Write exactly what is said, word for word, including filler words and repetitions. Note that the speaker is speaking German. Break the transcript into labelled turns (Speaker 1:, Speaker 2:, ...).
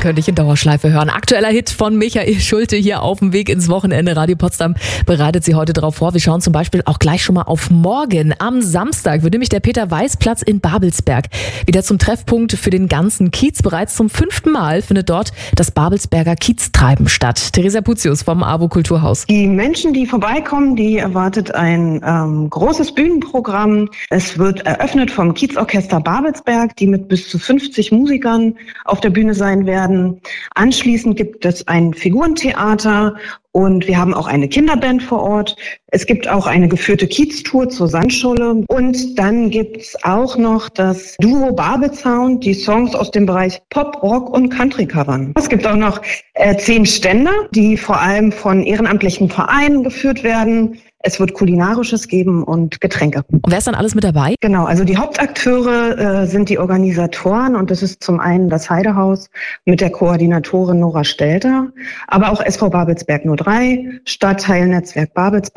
Speaker 1: könnte ich in Dauerschleife hören. Aktueller Hit von Michael Schulte hier auf dem Weg ins Wochenende. Radio Potsdam bereitet Sie heute darauf vor. Wir schauen zum Beispiel auch gleich schon mal auf morgen. Am Samstag wird nämlich der Peter-Weiß-Platz in Babelsberg wieder zum Treffpunkt für den ganzen Kiez. Bereits zum fünften Mal findet dort das Babelsberger Kieztreiben statt. Theresa Putius vom AWO Kulturhaus.
Speaker 2: Die Menschen, die vorbeikommen, die erwartet ein ähm, großes Bühnenprogramm. Es wird eröffnet vom Kiezorchester Babelsberg, die mit bis zu fünfzig Musikern auf der Bühne sein werden. Anschließend gibt es ein Figurentheater und wir haben auch eine Kinderband vor Ort. Es gibt auch eine geführte Kieztour zur Sandscholle. Und dann gibt's auch noch das Duo Babelsound, die Songs aus dem Bereich Pop, Rock und Country covern. Es gibt auch noch äh, zehn Stände, die vor allem von ehrenamtlichen Vereinen geführt werden. Es wird Kulinarisches geben und Getränke.
Speaker 1: Und wer ist dann alles mit dabei?
Speaker 2: Genau, also die Hauptakteure äh, sind die Organisatoren und das ist zum einen das Heidehaus mit der Koordinatorin Nora Stelter, aber auch S V Babelsberg null drei, Stadtteilnetzwerk Babelsberg.